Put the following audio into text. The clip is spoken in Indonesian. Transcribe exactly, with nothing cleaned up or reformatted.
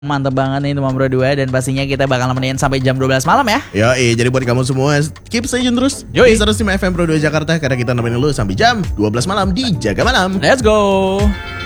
Mantap banget nih teman Bro dua. Dan pastinya kita bakal nemenin sampai jam dua belas malam ya. Yoi, jadi buat kamu semua keep stay tune terus Yoi. di seratus lima F M Pro dua Jakarta, karena kita nemenin lu sampai jam dua belas malam di Jaga Malam. Let's go.